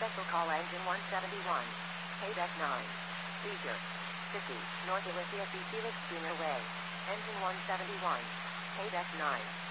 Special call engine 171. Paydeck 9. Seizure. 50. North Alicia C. Felix Jr. Way. Engine 171. Paydeck 9.